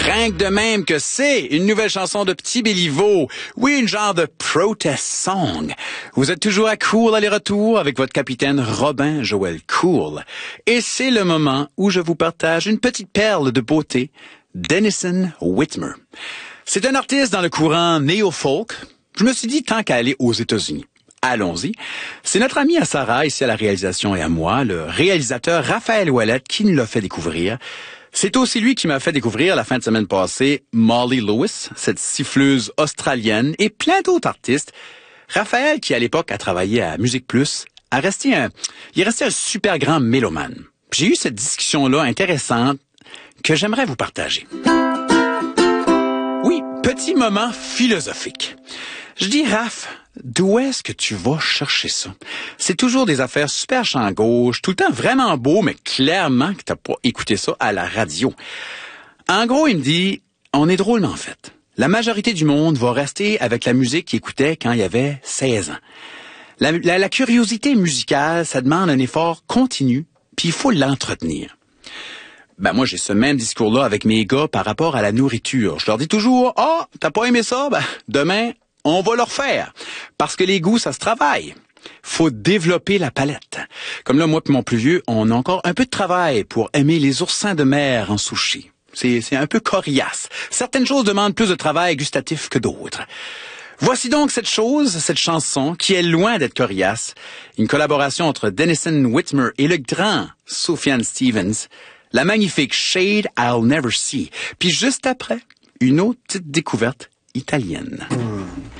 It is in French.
Rien que de même que c'est une nouvelle chanson de Petit Béliveau. Oui, une genre de protest song. Vous êtes toujours à Cool aller-retour avec votre capitaine Robin Joël Cool. Et c'est le moment où je vous partage une petite perle de beauté, Denison Whitmer. C'est un artiste dans le courant néo-folk. Je me suis dit tant qu'à aller aux États-Unis. Allons-y. C'est notre ami à Sarah, ici à la réalisation et à moi, le réalisateur Raphaël Ouellette, qui nous l'a fait découvrir. C'est aussi lui qui m'a fait découvrir la fin de semaine passée Molly Lewis, cette siffleuse australienne, et plein d'autres artistes. Raphaël, qui à l'époque a travaillé à Musique Plus, il est resté un super grand mélomane. J'ai eu cette discussion-là intéressante que j'aimerais vous partager. Oui, petit moment philosophique. Je dis, Raph, d'où est-ce que tu vas chercher ça? C'est toujours des affaires super champ gauche, tout le temps vraiment beau, mais clairement que t'as pas écouté ça à la radio. En gros, il me dit, on est drôlement fait. La majorité du monde va rester avec la musique qu'il écoutait quand il avait 16 ans. La curiosité musicale, ça demande un effort continu, puis il faut l'entretenir. Ben moi, j'ai ce même discours-là avec mes gars par rapport à la nourriture. Je leur dis toujours, t'as pas aimé ça? Ben, demain, on va le refaire. Parce que les goûts, ça se travaille. Faut développer la palette. Comme là, moi et mon plus vieux, on a encore un peu de travail pour aimer les oursins de mer en sushi. C'est un peu coriace. Certaines choses demandent plus de travail gustatif que d'autres. Voici donc cette chanson, qui est loin d'être coriace. Une collaboration entre Denison Whitmer et le grand Sufjan Stevens. La magnifique Shade I'll Never See. Puis juste après, une autre petite découverte italienne.